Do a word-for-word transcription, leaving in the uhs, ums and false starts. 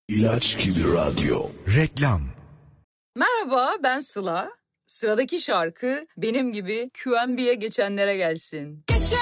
İlaç gibi radyo. Reklam. Merhaba, ben Sıla. Sıradaki şarkı benim gibi Q M B'ye geçenlere gelsin.